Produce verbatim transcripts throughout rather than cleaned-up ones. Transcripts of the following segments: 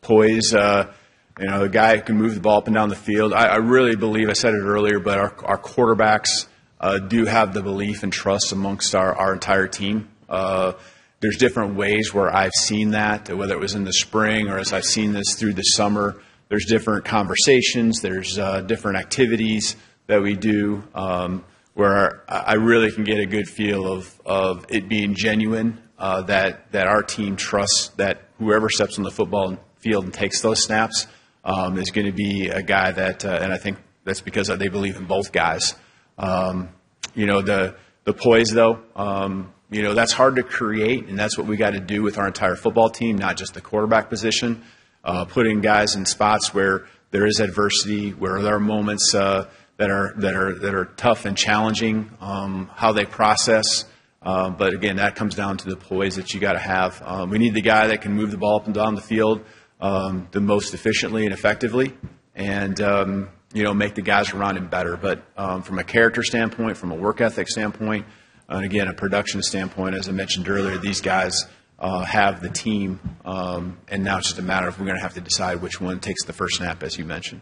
poise, uh, you know, the guy who can move the ball up and down the field. I, I really believe, I said it earlier, but our, our quarterbacks uh, do have the belief and trust amongst our, our entire team. Uh, there's different ways where I've seen that, whether it was in the spring or as I've seen this through the summer. There's different conversations. There's uh, different activities that we do um, where I really can get a good feel of, of it being genuine, uh, that, that our team trusts that whoever steps on the football field and takes those snaps um, is going to be a guy that, uh, and I think that's because they believe in both guys. Um, you know, the, the poise, though, um, you know, that's hard to create, and that's what we got to do with our entire football team, not just the quarterback position, uh, putting guys in spots where there is adversity, where there are moments uh, that are that are that are tough and challenging, um, how they process. Uh, but again, that comes down to the poise that you got to have. Um, we need the guy that can move the ball up and down the field um, the most efficiently and effectively, and um, you know, make the guys around him better. But um, from a character standpoint, from a work ethic standpoint, and again, a production standpoint, as I mentioned earlier, these guys uh, have the team, um, and now it's just a matter of we're going to have to decide which one takes the first snap, as you mentioned.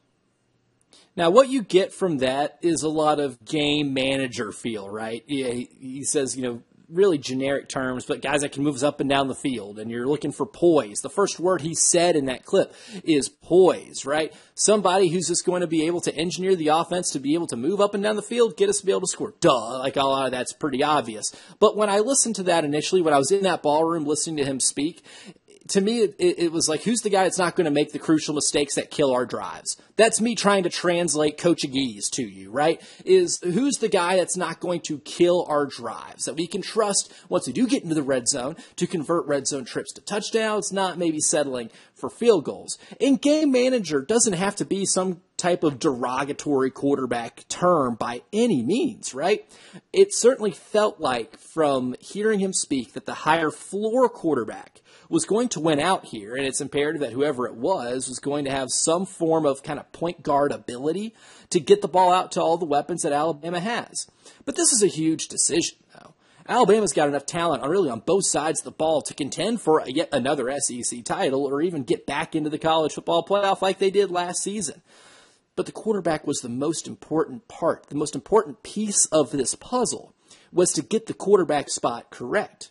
Now, what you get from that is a lot of game manager feel, right? He, he says, you know, really generic terms, but guys that can move us up and down the field, and you're looking for poise. The first word he said in that clip is poise, right? Somebody who's just going to be able to engineer the offense to be able to move up and down the field, get us to be able to score. Duh, like a lot of that's pretty obvious. But when I listened to that initially, when I was in that ballroom listening to him speak, to me, it, it was like, who's the guy that's not going to make the crucial mistakes that kill our drives? That's me trying to translate Coachagese to you, right? Is who's the guy that's not going to kill our drives, that we can trust once we do get into the red zone to convert red zone trips to touchdowns, not maybe settling for field goals. And game manager doesn't have to be some type of derogatory quarterback term by any means, right? It certainly felt like from hearing him speak that the higher floor quarterback was going to win out here, and it's imperative that whoever it was was going to have some form of kind of point guard ability to get the ball out to all the weapons that Alabama has. But this is a huge decision, though. Alabama's got enough talent really on both sides of the ball to contend for yet another S E C title or even get back into the college football playoff like they did last season. But the quarterback was the most important part. The most important piece of this puzzle was to get the quarterback spot correct,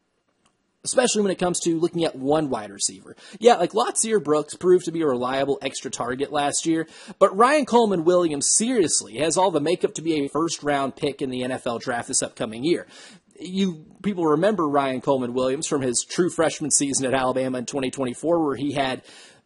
especially when it comes to looking at one wide receiver. Yeah, like Latsier Brooks proved to be a reliable extra target last year, but Ryan Coleman Williams seriously has all the makeup to be a first-round pick in the N F L draft this upcoming year. You people remember Ryan Coleman Williams from his true freshman season at Alabama in twenty twenty-four, where he had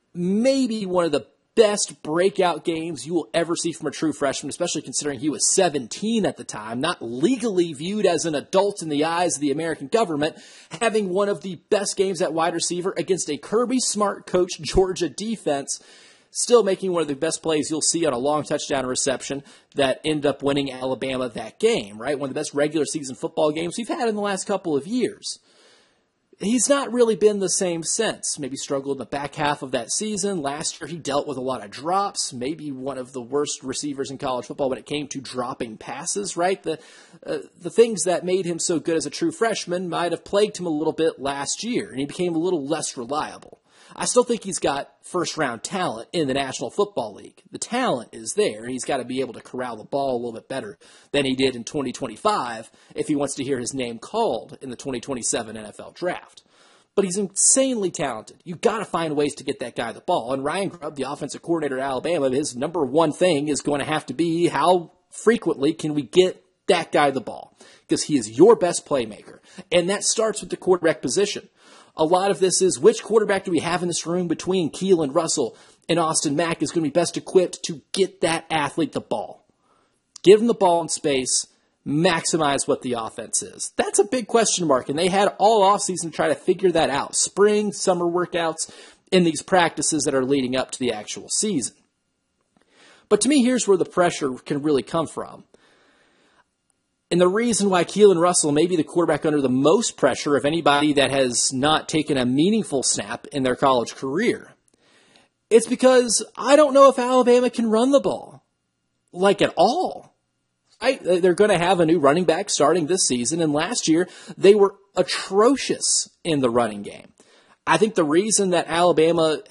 maybe one of the best breakout games you will ever see from a true freshman, especially considering he was seventeen at the time, not legally viewed as an adult in the eyes of the American government, having one of the best games at wide receiver against a Kirby Smart coach Georgia defense, still making one of the best plays you'll see on a long touchdown reception that ended up winning Alabama that game, right? One of the best regular season football games we've had in the last couple of years. He's not really been the same since. Maybe struggled in the back half of that season. Last year he dealt with a lot of drops, maybe one of the worst receivers in college football when it came to dropping passes, right? The uh, the things that made him so good as a true freshman might have plagued him a little bit last year, and he became a little less reliable. I still think he's got first-round talent in the National Football League. The talent is there. He's got to be able to corral the ball a little bit better than he did in twenty twenty-five if he wants to hear his name called in the twenty twenty-seven N F L Draft. But he's insanely talented. You've got to find ways to get that guy the ball. And Ryan Grubb, the offensive coordinator at Alabama, his number one thing is going to have to be how frequently can we get that guy the ball? Because he is your best playmaker. And that starts with the quarterback position. A lot of this is which quarterback do we have in this room between Keelan Russell and Austin Mack is going to be best equipped to get that athlete the ball. Give him the ball in space, maximize what the offense is. That's a big question mark, and they had all offseason to try to figure that out. Spring, summer workouts, in these practices that are leading up to the actual season. But to me, here's where the pressure can really come from. And the reason why Keelan Russell may be the quarterback under the most pressure of anybody that has not taken a meaningful snap in their college career, it's because I don't know if Alabama can run the ball, like at all. Right? They're going to have a new running back starting this season, and last year they were atrocious in the running game. I think the reason that Alabama